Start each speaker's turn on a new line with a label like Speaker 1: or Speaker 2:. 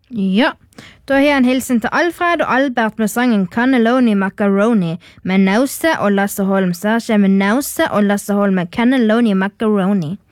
Speaker 1: Ja, da har jeg en hilsen til Alfred og Albert med sangen Cannelloni Macaroni med Nause og Lasse Holm. Så her kommer Nause og Lasse Holm med Cannelloni Macaroni.